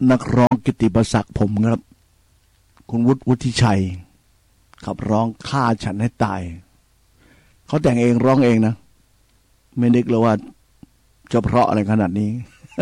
นักร้องกิตติประศักดิ์ผมครับคุณวุฒิชัยขับร้องฆ่าฉันให้ตายเขาแต่งเองร้องเองนะไม่นึกเลยว่าจะเพราะอะไรขนาดนี้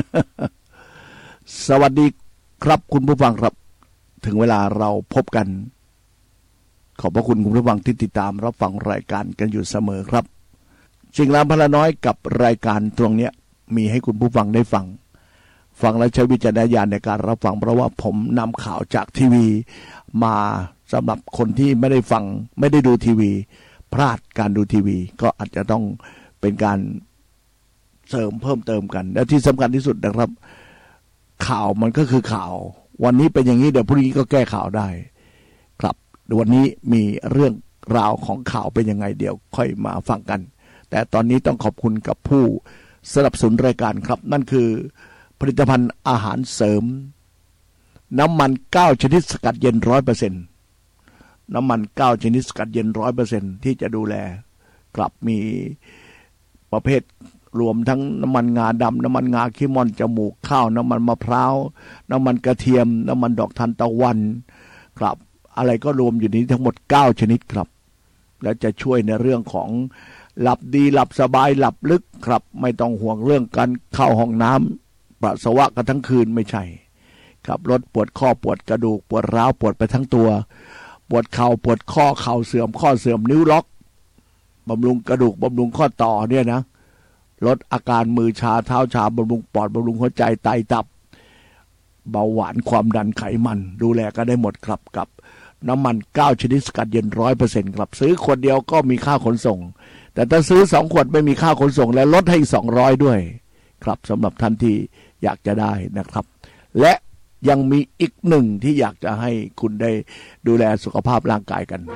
สวัสดีครับคุณผู้ฟังครับถึงเวลาเราพบกันขอบพระคุณคุณผู้ฟังที่ติดตามรับฟังรายการกันอยู่เสมอครับสิ่งล้ำพละน้อยกับรายการตรงนี้มีให้คุณผู้ฟังได้ฟังและใช้วิจารณญาณในการรับฟังเพราะว่าผมนำข่าวจากทีวีมาสำหรับคนที่ไม่ได้ฟังไม่ได้ดูทีวีพลาดการดูทีวีก็อาจจะต้องเป็นการเสริมเพิ่มเติมกันและที่สำคัญที่สุดนะครับข่าวมันก็คือข่าววันนี้เป็นอย่างนี้เดี๋ยวพรุ่งนี้ก็แก้ข่าวได้ครับวันนี้มีเรื่องราวของข่าวเป็นยังไงเดี๋ยวค่อยมาฟังกันแต่ตอนนี้ต้องขอบคุณกับผู้สนับสนุนรายการครับนั่นคือผลิตภัณฑ์อาหารเสริมน้ำมัน9ชนิดสกัดเย็น 100% น้ำมัน9ชนิดสกัดเย็น 100% ที่จะดูแลกลับมีประเภทรวมทั้งน้ำมันงาดำน้ำมันงาขี้ม่อนจมูกข้าวน้ำมันมะพร้าวน้ำมันกระเทียมน้ำมันดอกทานตะวันครับอะไรก็รวมอยู่นี้ทั้งหมด9ชนิดครับและจะช่วยในเรื่องของหลับดีหลับสบายหลับลึกครับไม่ต้องห่วงเรื่องการเข้าห้องน้ำปัสสาวะกันทั้งคืนไม่ใช่ครับลดปวดข้อปวดกระดูกปวดร้าวปวดไปทั้งตัวปวดเข่าปวดข้อเข่าเสื่อมข้อเสื่อมนิ้วล็อกบำรุงกระดูกบำรุงข้อต่อเนี่ยนะลดอาการมือชาเท้าชาบำรุงปอดบำรุงหัวใจไตตับเบาหวานความดันไขมันดูแลก็ได้หมดครับกับน้ำมัน9ชนิดสกัดเย็น 100% ครับซื้อขวดเดียวก็มีค่าขนส่งแต่ถ้าซื้อ2ขวดไม่มีค่าขนส่งและลดให้200ด้วยครับสำหรับท่านที่อยากจะได้นะครับและยังมีอีกหนึ่งที่อยากจะให้คุณได้ดูแลสุขภาพร่างกายกัน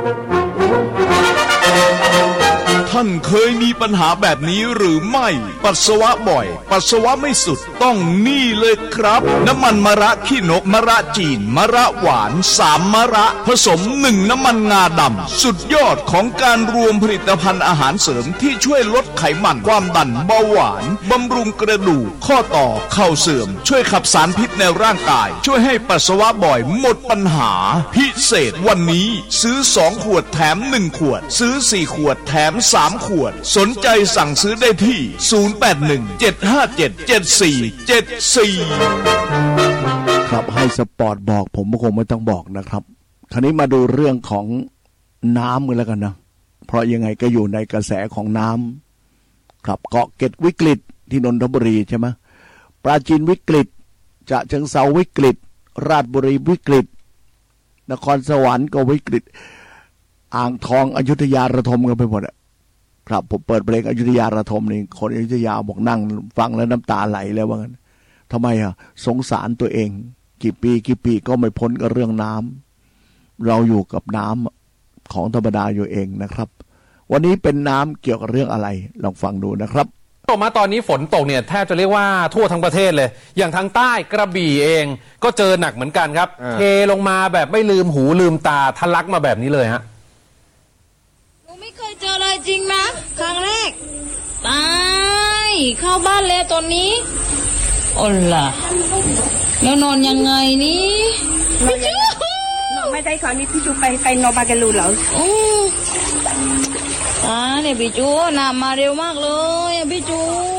ท่านเคยมีปัญหาแบบนี้หรือไม่ปัสสาวะบ่อยปัสสาวะไม่สุดต้องนี่เลยครับน้ำมันมะระขี้นกมะระจีนมะระหวาน3มะระผสม1น้ำมันงาดำสุดยอดของการรวมผลิตภัณฑ์อาหารเสริมที่ช่วยลดไขมันความดันเบาหวานบำรุงกระดูกข้อต่อเข่าเสื่อมช่วยขับสารพิษในร่างกายช่วยให้ปัสสาวะบ่อยหมดปัญหาพิเศษวันนี้ซื้อ2ขวดแถม1ขวดซื้อ4ขวดแถม3ขวดสนใจสั่งซื้อได้ที่0817577474 ครับให้สปอร์ตบอกผมก็คงไม่ต้องบอกนะครับคราวนี้มาดูเรื่องของน้ำกันแล้วกันนะเพราะยังไงก็อยู่ในกระแสของน้ำครับเกาะเกร็ดวิกฤตที่นนทบุรีใช่ไหมปราจีนวิกฤตฉะเชิงเทราวิกฤตราชบุรีวิกฤตนครสวรรค์ก็วิกฤตอ่างทองอยุธยาระทมกันไปหมดอะครับผมเปิดเพลงอยุธยาระทมนี่คนอยุธยาบอกนั่งฟังแล้วน้ำตาไหลแล้วว่างั้นทำไมอ่ะสงสารตัวเองกี่ปีก็ไม่พ้นกับเรื่องน้ำเราอยู่กับน้ำของธรรมดาอยู่เองนะครับวันนี้เป็นน้ำเกี่ยวกับเรื่องอะไรลองฟังดูนะครับมาตอนนี้ฝนตกเนี่ยแทบจะเรียกว่าทั่วทั้งประเทศเลยอย่างทางใต้กระบี่เองก็เจอหนักเหมือนกันครับเทลงมาแบบไม่ลืมหูลืมตาทะลักมาแบบนี้เลยฮะไม่เคยเจอเลยจริงนะครั้งแรกตายเข้าบ้านแล้วตอนนี้โอ้ล่ะแล้วนอนยังไงนี่พี่จูไม่ได้ขอนี่พี่จูไปนอนบาเกลูเหรอเนี่ยพี่จูน้ำมาเร็วมากเลยพี่จู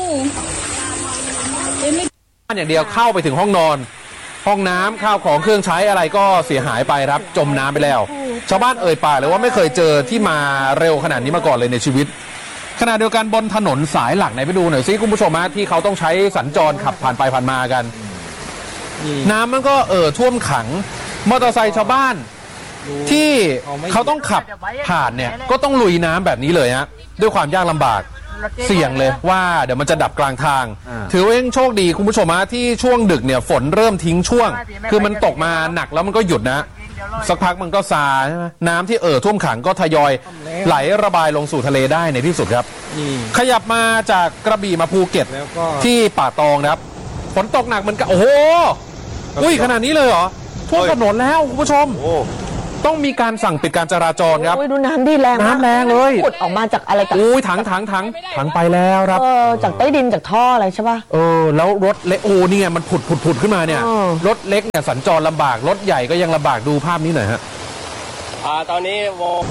อย่างเดียวเข้าไปถึงห้องนอนห้องน้ำข้าวของเครื่องใช้อะไรก็เสียหายไปครับจมน้ำไปแล้วชาวบ้านเอ่ยปากเลยว่าไม่เคยเจอที่มาเร็วขนาดนี้มาก่อนเลยในชีวิตขณะเดียวกันบนถนนสายหลักไหนไปดูหน่อยซิคุณผู้ชมที่เขาต้องใช้สัญจรขับผ่านไปผ่านมากันน้ำมันก็ท่วมขังมอเตอร์ไซค์ชาวบ้านที่เขาต้องขับผ่านเนี่ยก็ต้องลุยน้ำแบบนี้เลยฮะด้วยความยากลำบากเสี่ยงเลยว่าเดี๋ยวมันจะดับกลางทางถือว่ายังโชคดีคุณผู้ชมที่ช่วงดึกเนี่ยฝนเริ่มทิ้งช่วงคือมันตกมาหนักแล้วมันก็หยุดนะสักพักมันก็ซาใช่ไหมน้ำที่ท่วมขังก็ทยอยไหลระบายลงสู่ทะเลได้ในที่สุดครับขยับมาจากกระบี่มาภูเก็ตที่ป่าตองครับฝนตกหนักเหมือนกันโอ้โหอุ้ยขนาดนี้เลยเหรอท่วมถนนแล้วคุณผู้ชมต้องมีการสั่งปิดการจราจรครับดูน้ำดีแรงมากน้ำแรงเลยขุดออกมาจากอะไรจากถังไปแล้วครับจากใต้ดินจากท่ออะไรใช่ป่ะแล้วรถเล็กเนี่ยมันผุดขึ้นมาเนี่ยรถเล็กเนี่ยสัญจรลำบากรถใหญ่ก็ยังลำบากดูภาพนี้หน่อยฮะตอนนี้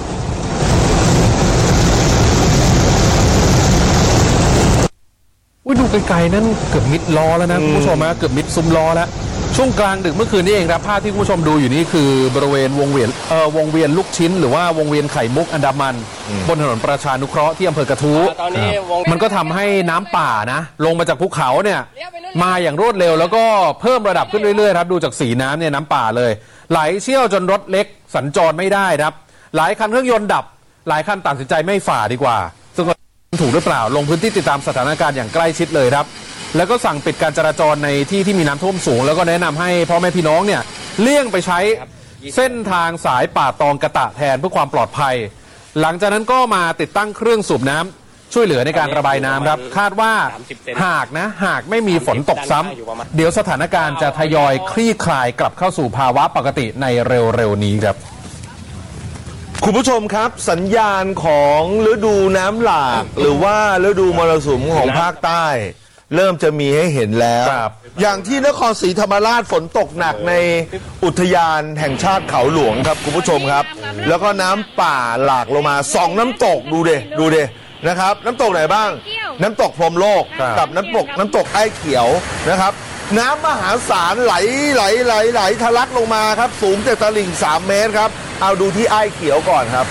ดูไกลๆนั่นเกือบมิดล้อแล้วนะคุณผู้ชมเกือบมิดซุ้มล้อแล้วช่วงกลางดึกเมื่อคืนนี้เองครับภาพที่คุณผู้ชมดูอยู่นี่คือบริเวณวงเวียนลูกชิ้นหรือว่าวงเวียนไข่มุกอันดามันบนถนนประชานุเคราะห์ที่อำเภอกระทู้มันก็ทำให้น้ำป่านะลงมาจากภูเขาเนี่ยมาอย่างรวดเร็วแล้วก็เพิ่มระดับขึ้นเรื่อยๆครับดูจากสีน้ำเนี่ยน้ำป่าเลยไหลเชี่ยวจนรถเล็กสัญจรไม่ได้ครับหลายคันเครื่องยนต์ดับหลายคันตัดสินใจไม่ฝ่าดีกว่าซึ่งถูกหรือเปล่าลงพื้นที่ติดตามสถานการณ์อย่างใกล้ชิดเลยครับแล้วก็สั่งปิดการจราจรในที่มีน้ำท่วมสูงแล้วก็แนะนำให้พ่อแม่พี่น้องเนี่ยเลี่ยงไปใช้เส้นทางสายป่าตองกระตะแทนเพื่อความปลอดภัยหลังจากนั้นก็มาติดตั้งเครื่องสูบน้ำช่วยเหลือในการระบายน้ำครับคาดว่าหากไม่มีฝนตกซ้ำเดี๋ยวสถานการณ์จะทยอยคลี่คลายกลับเข้าสู่ภาวะปกติในเร็วๆนี้ครับคุณผู้ชมครับสัญญาณของฤดูน้ำหลากหรือว่าฤดูมรสุมของภาคใต้เริ่มจะมีให้เห็นแล้วอย่างที่นครศรีธรรมราชฝนตกหนักในอุทยานแห่งชาติเขาหลวงครับคุณผู้ชมครับแล้วก็น้ำป่าหลากลงมา2น้ำตกดูดินะครับน้ำตกไหนบ้างน้ำตกพรหมโลกกับน้ำตกไอ้เขียวนะครับน้ำมหาศาลไหลทะลักลงมาครับสูงจากตลิ่ง3 เมตรครับเอาดูที่ไอ้เขียวก่อนครับ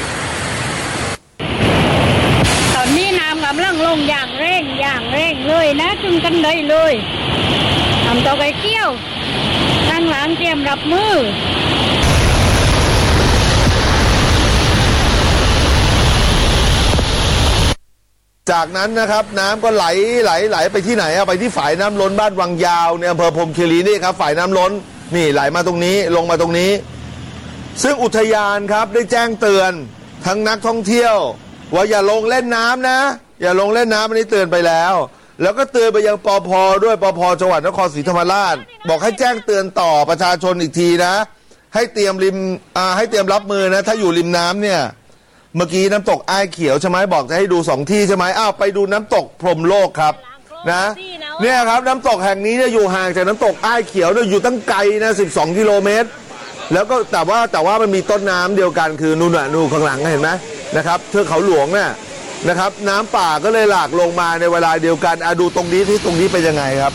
ตอนนี้น้ำกำลังลงอย่างเร่งเลยนะจึงกันเลยทำตัวไก่เกี้ยวตั้งหลังเตรียมรับมือจากนั้นนะครับน้ำก็ไหลไปที่ไหนไปที่ฝายน้ำล้นบ้านวังยาวในอำเภอพรหมคีรีนี่ครับฝายน้ำล้นนี่ไหลมาตรงนี้ลงมาตรงนี้ซึ่งอุทยานครับได้แจ้งเตือนทั้งนักท่องเที่ยวว่าอย่าลงเล่นน้ำนะอย่าลงเล่นน้ำอันนี้เตือนไปแล้วก็เตือนไปยังปภ.ด้วยปภ.จังหวัดนครศรีธรรมราชบอกให้แจ้งเตือนต่อประชาชนอีกทีนะให้เตรียมรับมือนะถ้าอยู่ริมน้ำเนี่ยเมื่อกี้น้ำตกอ้ายเขียวใช่ไหมบอกจะให้ดู2 ที่ใช่ไหมไปดูน้ำตกพรหมโลกครับนะเนี่ยครับน้ำตกแห่งนี้เนี่ยอยู่ห่างจากน้ำตกอ้ายเขียวเนี่ยอยู่ตั้งไกลนะ12 กิโลเมตรแล้วก็แต่ว่ามันมีต้นน้ำเดียวกันคือนู่นข้างหลังเห็นไหมนะครับเทือกเขาหลวงเนี่ยนะครับน้ำป่าก็เลยหลากลงมาในเวลาเดียวกันดูตรงนี้ที่ตรงนี้เป็นยังไงครับ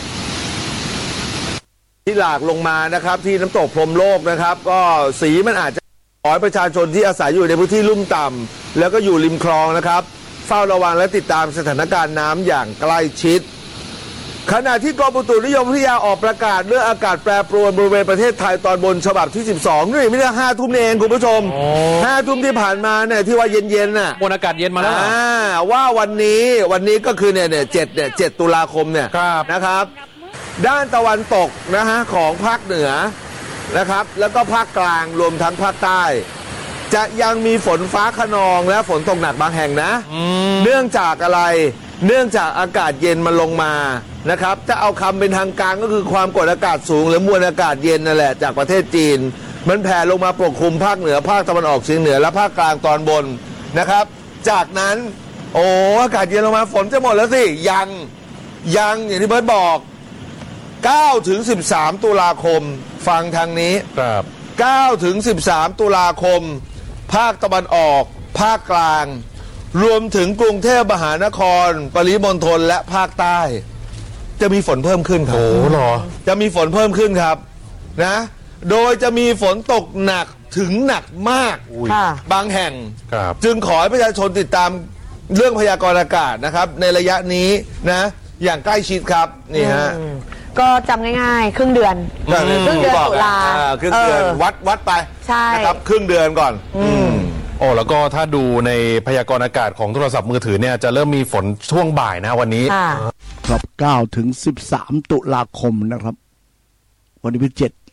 ที่หลากลงมานะครับที่น้ำตกพรหมโลกนะครับก็สีมันอาจจะขอให้ประชาชนที่อาศัยอยู่ในพื้นที่ลุ่มต่ำแล้วก็อยู่ริมคลองนะครับเฝ้าระวังและติดตามสถานการณ์น้ำอย่างใกล้ชิดขณะที่กรมอุตุนิยมวิทยาออกประกาศเรื่องอากาศแปรปรวนบริเวณประเทศไทยตอนบนฉบับที่12นี่ไม่ได้5 ทุ่มเองคุณผู้ชม5 ทุ่มที่ผ่านมาเนี่ยที่ว่าเย็นๆน่ะมวลอากาศเย็นมาแล้วว่าวันนี้ก็คือ7 ตุลาคมเนี่ยนะครับด้านตะวันตกนะฮะของภาคเหนือนะครับแล้วก็ภาคกลางรวมทั้งภาคใต้จะยังมีฝนฟ้าคะนองและฝนตกหนักบางแห่งนะเนื่องจากอะไรเนื่องจากอากาศเย็นมันลงมานะครับจะเอาคำเป็นทางการก็คือความกดอากาศสูงหรือมวลอากาศเย็นนั่นแหละจากประเทศจีนมันแผ่ลงมาปกคลุมภาคเหนือภาคตะวันออกเฉียงเหนือและภาคกลางตอนบนนะครับจากนั้นอากาศเย็นลงมาฝนจะหมดแล้วสิยังอย่างที่เบิร์ตบอก9 ถึง 13 ตุลาคมฟังทางนี้ครับ 9 ถึง 13 ตุลาคมภาคตะวันออกภาคกลางรวมถึงกรุงเทพมหานครปริมณฑลและภาคใต้จะมีฝนเพิ่มขึ้นครับเหรอจะมีฝนเพิ่มขึ้นครับนะโดยจะมีฝนตกหนักถึงหนักมากบางแห่งจึงขอให้ประชาชนติดตามเรื่องพยากรณ์อากาศนะครับในระยะนี้นะอย่างใกล้ชิดครับนี่ฮะก็จำง่ายๆครึ่งเดือนตุลาครึ่งเดือนวัดไปนะครับครึ่งเดือนก่อนแล้วก็ถ้าดูในพยากรณ์อากาศของโทรศัพท์มือถือเนี่ยจะเริ่มมีฝนช่วงบ่ายนะวันนี้ครับ9 ถึง 13 ตุลาคมนะครับวันนี้เป็น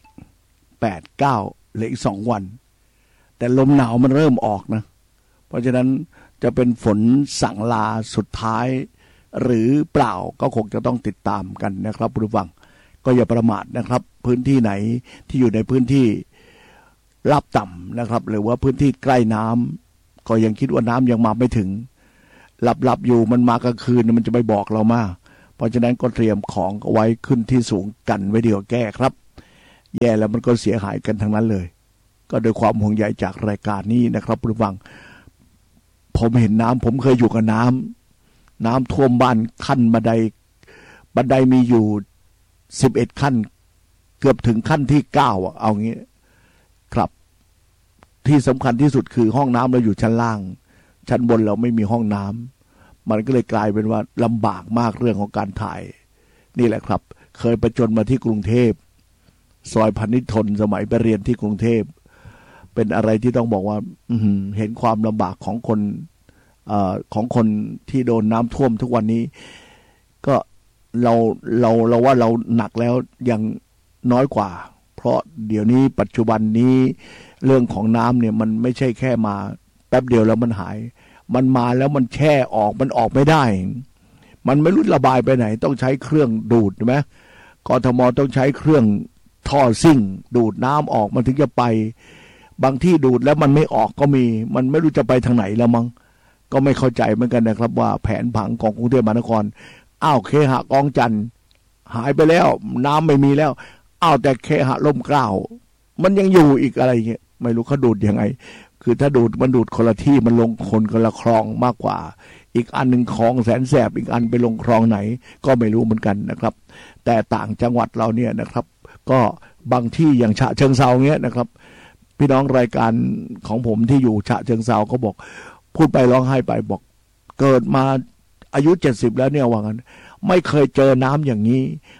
7 8 9เหลืออีก2 วันแต่ลมหนาวมันเริ่มออกนะเพราะฉะนั้นจะเป็นฝนสั่งลาสุดท้ายหรือเปล่าก็คงจะต้องติดตามกันนะครับผู้ฟังก็อย่าประมาทนะครับพื้นที่ไหนที่อยู่ในพื้นที่ราบต่ำนะครับหรือว่าพื้นที่ใกล้น้ำก็ยังคิดว่าน้ำยังมาไม่ถึงหลับอยู่มันมากลางคืนมันจะไปบอกเรามาเพราะฉะนั้นก็เตรียมของเอาไว้ขึ้นที่สูงกันไว้เดี๋ยวแก้ครับแย่แล้วมันก็เสียหายกันทั้งนั้นเลยก็โดยความห่วงใยจากรายการนี้นะครับผู้ฟังผมเห็นน้ำผมเคยอยู่กับน้ำท่วมบ้านขั้นบันไดมีอยู่11ขั้นเกือบถึงขั้นที่9เอางี้ครับที่สำคัญที่สุดคือห้องน้ำเราอยู่ชั้นล่างชั้นบนเราไม่มีห้องน้ำมันก็เลยกลายเป็นว่าลำบากมากเรื่องของการถ่ายนี่แหละครับเคยประจนมาที่กรุงเทพซอยพนิชทนสมัยไปเรียนที่กรุงเทพเป็นอะไรที่ต้องบอกว่าเห็นความลำบากของของคนที่โดนน้ำท่วมทุกวันนี้ก็เราว่าเราหนักแล้วยังน้อยกว่าเพราะเดี๋ยวนี้ปัจจุบันนี้เรื่องของน้ำเนี่ยมันไม่ใช่แค่มาแป๊บเดียวแล้วมันหายมันมาแล้วมันแช่ออกมันออกไม่ได้มันไม่รู้ระบายไปไหนต้องใช้เครื่องดูดใช่ไหมกทมต้องใช้เครื่องท่อซิ่งดูดน้ำออกมันถึงจะไปบางที่ดูดแล้วมันไม่ออกก็มีมันไม่รู้จะไปทางไหนแล้วมั้งก็ไม่เข้าใจเหมือนกันนะครับว่าแผนผังของกรุงเทพมหานครเคหะกองจันทร์หายไปแล้วน้ำไม่มีแล้วแต่เคหะร่มเกล้ามันยังอยู่อีกอะไรเงี้ยไม่รู้เขาดูดยังไงคือถ้าดูดมันดูดคนละที่มันลงคนคนละคลองมากกว่าอีกอันหนึ่งคลองแสนแสบอีกอันไปลงคลองไหนก็ไม่รู้เหมือนกันนะครับแต่ต่างจังหวัดเราเนี่ยนะครับก็บางที่อย่างฉะเชิงเทราเงี้ยนะครับพี่น้องรายการของผมที่อยู่ฉะเชิงเทราเขาบอกพูดไปร้องไห้ไปบอกเกิดมาอายุ70แล้วเนี่ยว่างั้นไม่เคยเจอน้ำอย่างนี้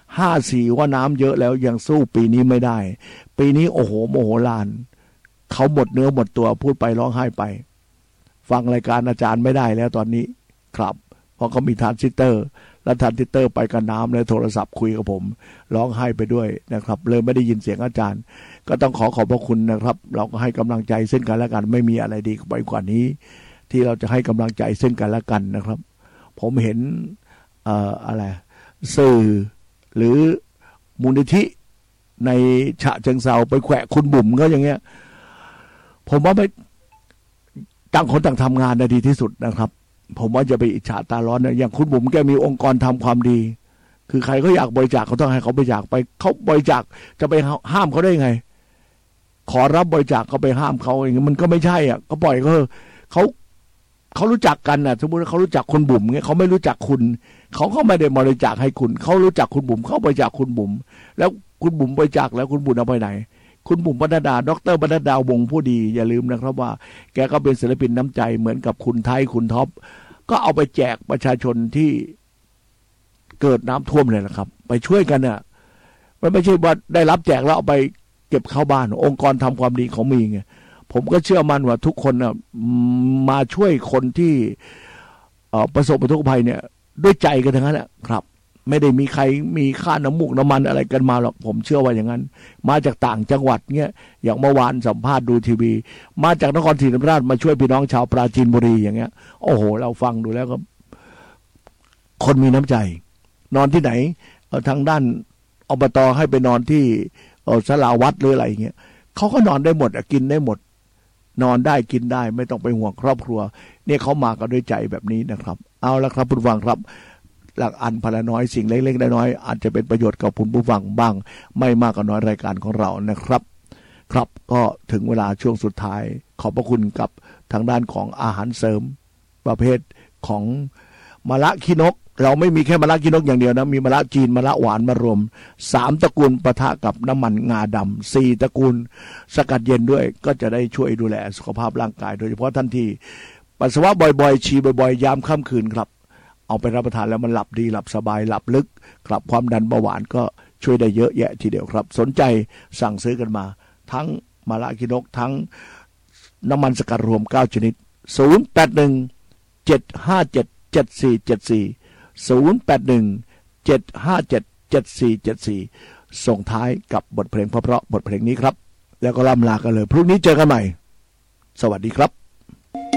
54ว่าน้ำเยอะแล้วยังสู้ปีนี้ไม่ได้ปีนี้โอ้โหโมโหลานเขาหมดเนื้อหมดตัวพูดไปร้องไห้ไปฟังรายการอาจารย์ไม่ได้แล้วตอนนี้ครับเพราะเขามีทรานซิสเตอร์และทรานซิสเตอร์ไปกับน้ำและโทรศัพท์คุยกับผมร้องไห้ไปด้วยนะครับเลยไม่ได้ยินเสียงอาจารย์ก็ต้องขอบพระคุณนะครับเราก็ให้กำลังใจซึ่งกันและกันไม่มีอะไรดีไปกว่านี้ที่เราจะให้กำลังใจซึ่งกันและกันนะครับผมเห็นสื่อหรือมูลนิธิในฉะเชิงเทราไปแขวะคุณบุ๋มก็อย่างเงี้ยผมว่าไม่ต่างคนต่างทำงานได้ดีที่สุดนะครับผมว่าจะไปอิจฉาตาร้อนนะอย่างคุณบุ๋มแกมีองค์กรทำความดีคือใครเขาอยากบริจาคเขาต้องให้เขาบริจาคไปเขาบริจาคจะไปห้ามเขาได้ไงขอรับบริจาคเขาไปห้ามเขาอย่างเงี้ยมันก็ไม่ใช่อ่ะก็ปล่อยเขารู้จักกันนะสมมติว่าเขารู้จักคุณบุ๋มเงี้ยเขาไม่รู้จักคุณเขาก็ไม่ได้บริจาคให้คุณเขารู้จักคุณบุ๋มเขาบริจาคคุณบุ๋มแล้วคุณบุ๋มบริจาคแล้วคุณบุ๋มเอาไปไหนคุณบุ๋มปนัดดาดร.ปนัดดาวงผู้ดีอย่าลืมนะครับว่าแกก็เป็นศิลปินน้ำใจเหมือนกับคุณไทยคุณท็อปก็เอาไปแจกประชาชนที่เกิดน้ำท่วมเลยนะครับไปช่วยกันน่ะมันไม่ใช่ว่าได้รับแจกแล้วเอาไปเก็บเข้าบ้านองค์กรทำความดีเขามีไงผมก็เชื่อมั่นว่าทุกคนนะมาช่วยคนที่ประสบอุทกภัยเนี่ยด้วยใจกันทั้งนั้นแหละครับไม่ได้มีใครมีค่าน้ำมูกน้ำมันอะไรกันมาหรอกผมเชื่อว่าอย่างนั้นมาจากต่างจังหวัดเงี้ยอย่างเมื่อวานสัมภาษณ์ดูทีวีมาจากนครศรีธรรมราชมาช่วยพี่น้องชาวปราจีนบุรีอย่างเงี้ยโอ้โหเราฟังดูแล้วก็คนมีน้ำใจนอนที่ไหนทางด้านอบต.ให้ไปนอนที่ศาลาวัดหรืออะไรอย่างเงี้ยเขาก็นอนได้หมดกินได้หมดนอนได้กินได้ไม่ต้องไปห่วงครอบครัวเนี่ยเขามากันด้วยใจแบบนี้นะครับเอาละครับผู้ฟังครับหลักอันพละน้อยสิ่งเล็กๆน้อยๆอาจจะเป็นประโยชน์กับคุณผู้ฟังบ้างไม่มากก็น้อยรายการของเรานะครับครับก็ถึงเวลาช่วงสุดท้ายขอบพระคุณกับทางด้านของอาหารเสริมประเภทของมะระขี้นกเราไม่มีแค่มะระขี้นกอย่างเดียวนะมีมะระจีนมะระหวานมารวม3ตระกูลปะทะกับน้ำมันงาดำ4ตระกูลสกัดเย็นด้วยก็จะได้ช่วยดูแลสุขภาพร่างกายโดยเฉพาะท่านที่ปัสสาวะบ่อยๆฉี่บ่อยๆยามค่ำคืนครับเอาไปรับประทานแล้วมันหลับดีหลับสบายหลับลึกครับความดันเบาหวานก็ช่วยได้เยอะแยะทีเดียวครับสนใจสั่งซื้อกันมาทั้งมะระขี้นกทั้งน้ำมันสกัดรวม9ชนิด081 757 7474 081 757 7474ส่งท้ายกับบทเพลงเพราะๆบทเพลงนี้ครับแล้วก็ล่ำลากันเลยพรุ่งนี้เจอกันใหม่สวัสดีครับ